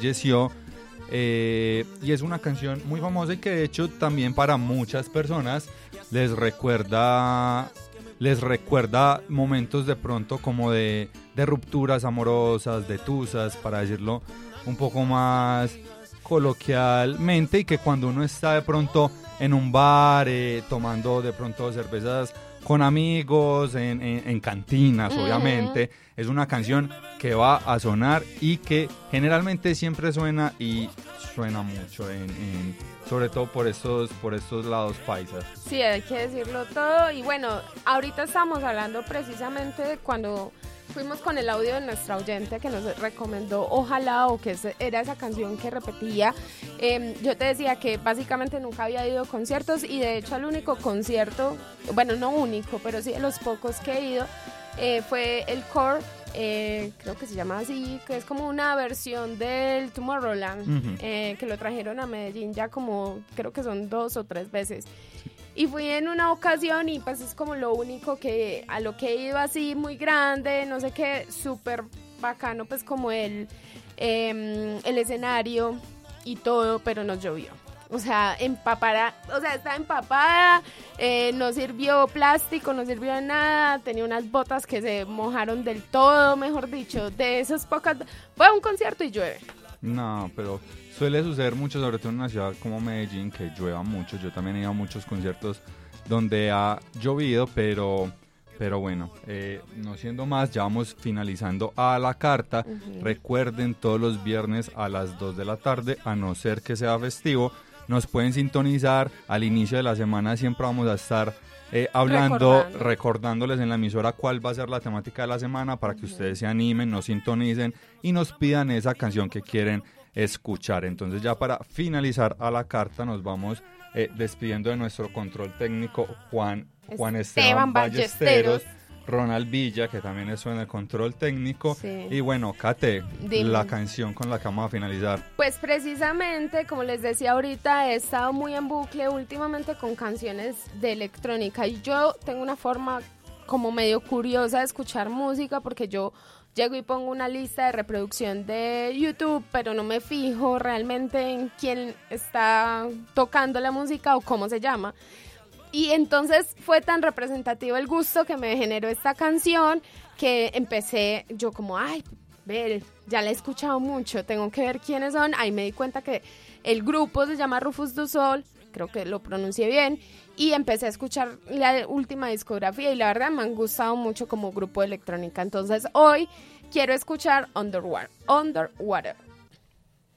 falleció. Y es una canción muy famosa y que de hecho también para muchas personas les recuerda momentos de pronto como de rupturas amorosas, de tusas, para decirlo un poco más coloquialmente, y que cuando uno está de pronto en un bar tomando de pronto cervezas con amigos, en cantinas, obviamente, es una canción que va a sonar y que generalmente siempre suena y suena mucho, sobre todo por estos lados paisas. Sí, hay que decirlo todo. Y bueno, ahorita estamos hablando precisamente de cuando fuimos con el audio de nuestra oyente que nos recomendó Ojalá, o que era esa canción que repetía. Yo te decía que básicamente nunca había ido a conciertos, y de hecho el único concierto, bueno, no único, pero sí de los pocos que he ido, fue el Core, creo que se llama así, que es como una versión del Tomorrowland, que lo trajeron a Medellín ya como, creo que son 2 o 3 veces. Y fui en una ocasión y pues es como lo único que a lo que he ido así muy grande, no sé qué, súper bacano, pues como el escenario y todo, pero nos llovió. O sea, estaba empapada, no sirvió plástico, no sirvió de nada, tenía unas botas que se mojaron del todo, mejor dicho, de esas pocas. Fue a un concierto y llueve. No, pero suele suceder mucho, sobre todo en una ciudad como Medellín, que llueva mucho. Yo también he ido a muchos conciertos donde ha llovido, pero bueno, no siendo más, ya vamos finalizando a la carta. Recuerden, todos los viernes a las 2 de la tarde, a no ser que sea festivo, nos pueden sintonizar. Al inicio de la semana siempre vamos a estar recordándoles en la emisora cuál va a ser la temática de la semana, para que ustedes se animen, nos sintonicen y nos pidan esa canción que quieren escuchar. Entonces, ya para finalizar a la carta, nos vamos despidiendo de nuestro control técnico Juan Esteban Ballesteros, Ronald Villa, que también estuvo en el control técnico, sí. Y bueno, Kate, la canción con la que vamos a finalizar. Pues precisamente, como les decía ahorita, he estado muy en bucle últimamente con canciones de electrónica, y yo tengo una forma como medio curiosa de escuchar música, porque yo llego y pongo una lista de reproducción de YouTube, pero no me fijo realmente en quién está tocando la música o cómo se llama. Y entonces fue tan representativo el gusto que me generó esta canción, que empecé yo como, ya la he escuchado mucho, tengo que ver quiénes son. Ahí me di cuenta que el grupo se llama Rufus Du Sol, creo que lo pronuncié bien, y empecé a escuchar la última discografía, y la verdad me han gustado mucho como grupo de electrónica. Entonces hoy quiero escuchar Underwater.